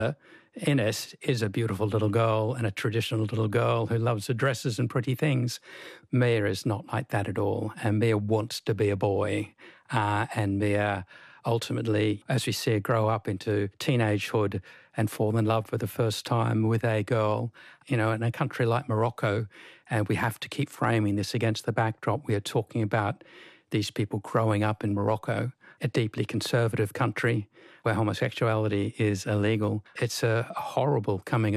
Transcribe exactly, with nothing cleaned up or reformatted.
Ines is a beautiful little girl and a traditional little girl who loves her dresses and pretty things. Mia is not like that at all, and Mia wants to be a boy, uh, and Mia ultimately, as we see her grow up into teenagehood and fall in love for the first time with a girl, you know, in a country like Morocco, and we have to keep framing this against the backdrop. We are talking about these people growing up in Morocco, a deeply conservative country where homosexuality is illegal. It's a horrible coming